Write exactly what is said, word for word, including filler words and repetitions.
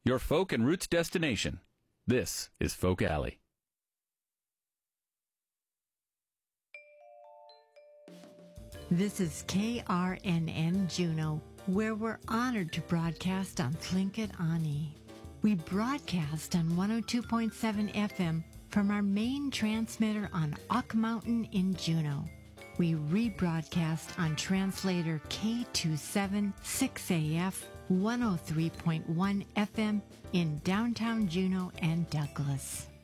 your folk and roots destination. This is Folk Alley. This is K R N N Juneau, where we're honored to broadcast on Tlingit Ani. We broadcast on one oh two point seven F M from our main transmitter on Ock Mountain in Juneau. We rebroadcast on translator K two seven six A F one oh three point one F M in downtown Juneau and Douglas.